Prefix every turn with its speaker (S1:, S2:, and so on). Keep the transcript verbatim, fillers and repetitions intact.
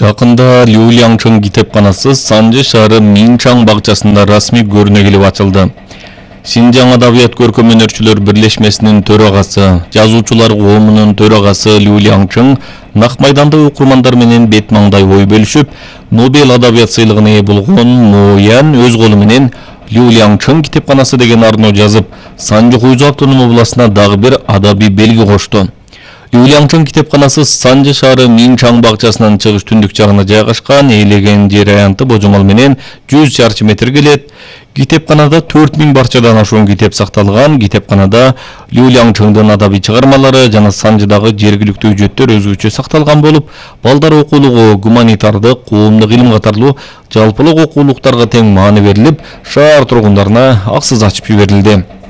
S1: Жақында Люлянчың китепканасы Санжы шаары Минчаң бакчасында расмий көрүнө келип ачылды. Синжаң адабият көркөмөнөрчүлөр бирлешмесинин төрагасы, жазуучулар коомунун төрагасы Люлянчың Нак майданда окурмандар менен бет маңдай ой бөлүшүп, Нобел адабият сыйлыгына ээ болгон Мо Ян өз колу менен Люлянчың китепканасы деген арноо жазып, Санжы Хуйзу автономдук областына дагы бир адабий белги кошту. Люлянчың китепканасы Санжы шаары Минчаң бакчасынын чыгыш түндүк жагына жайгашкан, ээлеген жер аянты божомол менен жүз чарчы метр келет. Китепканада төрт миң барчадан ашуун китеп сакталган. Китепканада Люлянчыңдын адабий чыгармалары жана Санжыдагы жергиликтүү үжөттөр өзгөчө сакталган болуп, балдар окуулугу, гуманитардык, коомдук илим катарлуу жалпылык окуулуктарга тең маани берилип, шаар тургундарына аксыз ачып жиберилди.